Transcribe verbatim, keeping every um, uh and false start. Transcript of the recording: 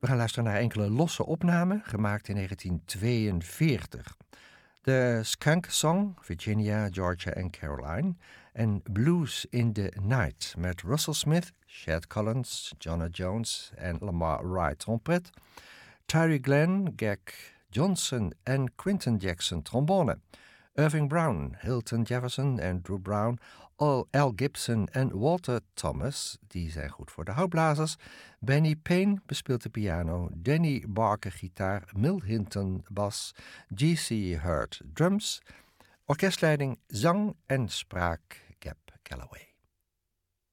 We gaan luisteren naar enkele losse opnamen, gemaakt in negentien tweeënveertig. De Skunk Song, Virginia, Georgia en Caroline. En Blues in the Night met Russell Smith, Chet Collins, Jonah Jones en Lamar Wright trompet. Tyree Glenn, Gag Johnson en Quinton Jackson trombone. Irving Brown, Hilton Jefferson, Andrew Brown, Al Gibson en Walter Thomas, die zijn goed voor de houtblazers. Benny Payne bespeelt de piano, Danny Barker gitaar, Milt Hinton bas, G C Hurt drums. Orkestleiding, zang en spraak Gab Calloway.